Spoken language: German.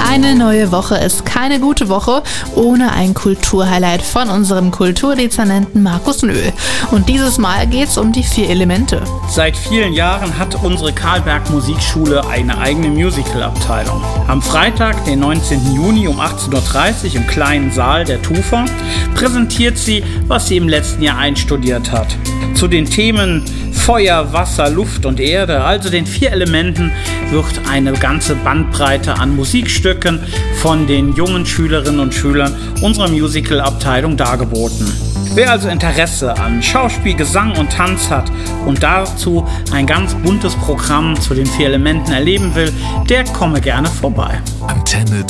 Eine neue Woche ist keine gute Woche ohne ein Kulturhighlight von unserem Kulturdezernenten Markus Nöhl. Und dieses Mal geht's um die 4 Elemente. Seit vielen Jahren hat unsere Karlberg Musikschule eine eigene Musical-Abteilung. Am Freitag, den 19. Juni um 18.30 Uhr im kleinen Saal der TUFA präsentiert sie, was sie im letzten Jahr einstudiert hat. Zu den Themen Feuer, Wasser, Luft und Erde, also den 4 Elementen, wird eine ganze Bandbreite an Musikstücken von den jungen Schülerinnen und Schülern unserer Musical-Abteilung dargeboten. Wer also Interesse an Schauspiel, Gesang und Tanz hat und dazu ein ganz buntes Programm zu den 4 Elementen erleben will, der komme gerne vorbei. Antenne